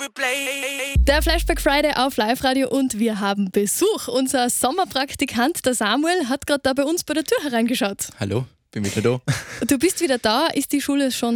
Der Flashback Friday auf Live-Radio und wir haben Besuch. Unser Sommerpraktikant, der Samuel, hat gerade da bei uns bei der Tür hereingeschaut. Hallo, bin wieder da. Du bist wieder da. Ist die Schule schon